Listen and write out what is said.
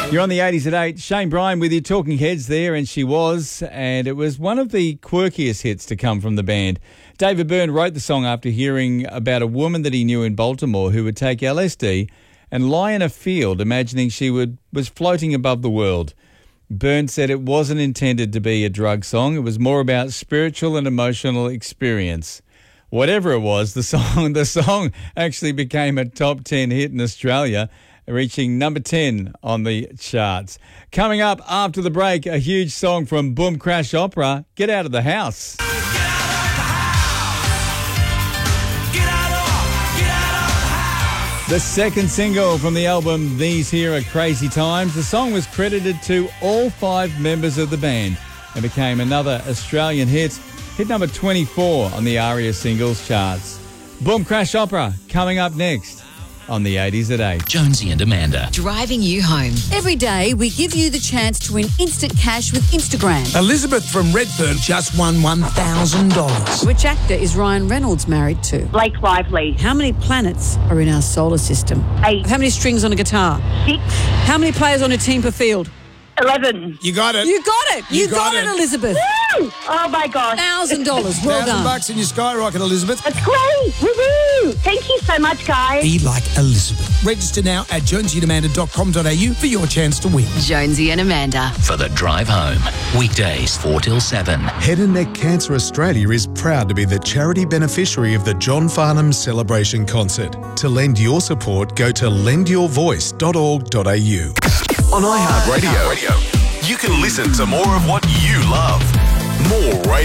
You're on the 80s at 8. Shane Bryan with you, Talking Heads there, and she was. And it was one of the quirkiest hits to come from the band. David Byrne wrote the song after hearing about a woman that he knew in Baltimore who would take LSD and lie in a field imagining she was floating above the world. Byrne said it wasn't intended to be a drug song. It was more about spiritual and emotional experience. Whatever it was, the song actually became a top 10 hit in Australia, reaching number 10 on the charts. Coming up after the break, a huge song from Boom Crash Opera, Get Out of the House. The second single from the album These Here Are Crazy Times. The song was credited to all 5 members of the band and became another Australian hit. Hit number 24 on the ARIA singles charts. Boom Crash Opera coming up next on the 80s at 8. Jonesy and Amanda. Driving you home. Every day we give you the chance to win instant cash with Instagram. Elizabeth from Redfern just won $1,000. Which actor is Ryan Reynolds married to? Blake Lively. How many planets are in our solar system? 8. How many strings on a guitar? 6. How many players on a team per field? 11. You got it. You got it. You got it, Elizabeth. Woo! Oh my gosh. $1,000. Well done. $1,000 in your skyrocket, Elizabeth. That's great. Woohoo! Thank you so much, guys. Be like Elizabeth. Register now at jonesyandamanda.com.au for your chance to win. Jonesy and Amanda. For the drive home. Weekdays 4 till 7. Head and Neck Cancer Australia is proud to be the charity beneficiary of the John Farnham Celebration Concert. To lend your support, go to lendyourvoice.org.au. On iHeartRadio, you can listen to more of what you love. More radio.